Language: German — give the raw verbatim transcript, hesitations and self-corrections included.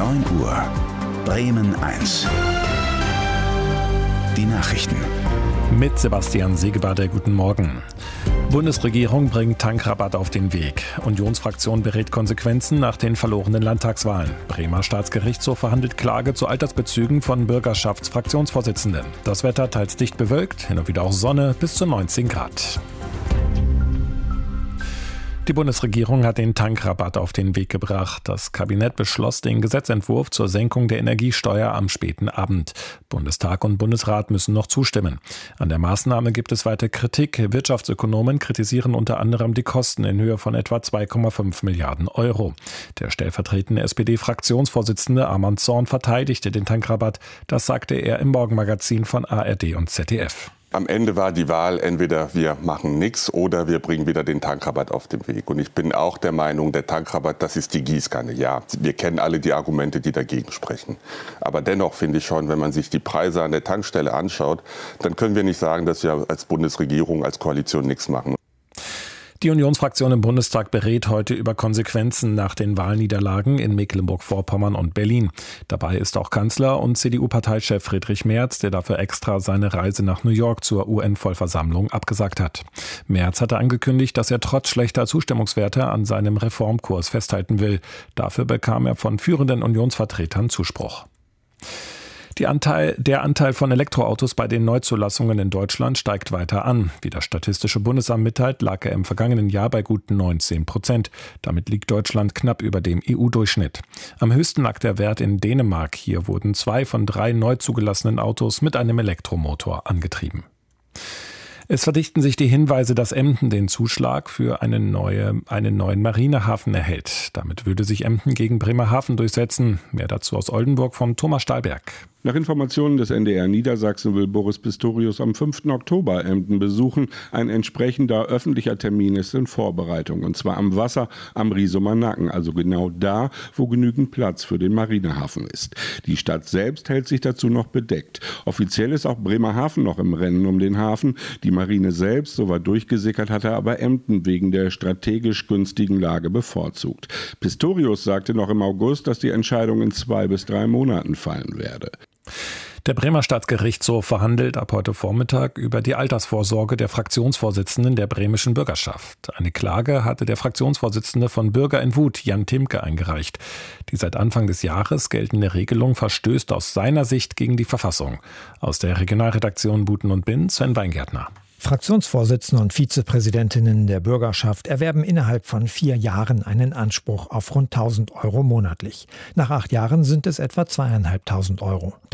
neun Uhr. Bremen eins. Die Nachrichten. Mit Sebastian Segebader, guten Morgen. Bundesregierung bringt Tankrabatt auf den Weg. Unionsfraktion berät Konsequenzen nach den verlorenen Landtagswahlen. Bremer Staatsgerichtshof verhandelt Klage zu Altersbezügen von Bürgerschaftsfraktionsvorsitzenden. Das Wetter teils dicht bewölkt, hin und wieder auch Sonne, bis zu neunzehn Grad. Die Bundesregierung hat den Tankrabatt auf den Weg gebracht. Das Kabinett beschloss den Gesetzentwurf zur Senkung der Energiesteuer am späten Abend. Bundestag und Bundesrat müssen noch zustimmen. An der Maßnahme gibt es weiter Kritik. Wirtschaftsökonomen kritisieren unter anderem die Kosten in Höhe von etwa zwei Komma fünf Milliarden Euro. Der stellvertretende S P D-Fraktionsvorsitzende Arman Zorn verteidigte den Tankrabatt. Das sagte er im Morgenmagazin von A R D und Z D F. Am Ende war die Wahl, entweder wir machen nichts oder wir bringen wieder den Tankrabatt auf den Weg. Und ich bin auch der Meinung, der Tankrabatt, das ist die Gießkanne. Ja, wir kennen alle die Argumente, die dagegen sprechen. Aber dennoch finde ich schon, wenn man sich die Preise an der Tankstelle anschaut, dann können wir nicht sagen, dass wir als Bundesregierung, als Koalition nichts machen. Die Unionsfraktion im Bundestag berät heute über Konsequenzen nach den Wahlniederlagen in Mecklenburg-Vorpommern und Berlin. Dabei ist auch Kanzler und C D U-Parteichef Friedrich Merz, der dafür extra seine Reise nach New York zur U N-Vollversammlung abgesagt hat. Merz hatte angekündigt, dass er trotz schlechter Zustimmungswerte an seinem Reformkurs festhalten will. Dafür bekam er von führenden Unionsvertretern Zuspruch. Die Anteil, der Anteil von Elektroautos bei den Neuzulassungen in Deutschland steigt weiter an. Wie das Statistische Bundesamt mitteilt, lag er im vergangenen Jahr bei gut neunzehn Prozent. Damit liegt Deutschland knapp über dem E U-Durchschnitt. Am höchsten lag der Wert in Dänemark. Hier wurden zwei von drei neu zugelassenen Autos mit einem Elektromotor angetrieben. Es verdichten sich die Hinweise, dass Emden den Zuschlag für eine neue, einen neuen Marinehafen erhält. Damit würde sich Emden gegen Bremerhaven durchsetzen. Mehr dazu aus Oldenburg von Thomas Stahlberg. Nach Informationen des N D R Niedersachsen will Boris Pistorius am fünften Oktober Emden besuchen. Ein entsprechender öffentlicher Termin ist in Vorbereitung. Und zwar am Wasser am Riesumer Nacken, also genau da, wo genügend Platz für den Marinehafen ist. Die Stadt selbst hält sich dazu noch bedeckt. Offiziell ist auch Bremerhaven noch im Rennen um den Hafen. Die Marine selbst, so war durchgesickert, hatte aber Emden wegen der strategisch günstigen Lage bevorzugt. Pistorius sagte noch im August, dass die Entscheidung in zwei bis drei Monaten fallen werde. Der Bremer Staatsgerichtshof verhandelt ab heute Vormittag über die Altersvorsorge der Fraktionsvorsitzenden der bremischen Bürgerschaft. Eine Klage hatte der Fraktionsvorsitzende von Bürger in Wut, Jan Timke, eingereicht. Die seit Anfang des Jahres geltende Regelung verstößt aus seiner Sicht gegen die Verfassung. Aus der Regionalredaktion Buten und Bin, Sven Weingärtner. Fraktionsvorsitzende und Vizepräsidentinnen der Bürgerschaft erwerben innerhalb von vier Jahren einen Anspruch auf rund tausend Euro monatlich. Nach acht Jahren sind es etwa zweieinhalbtausend Euro.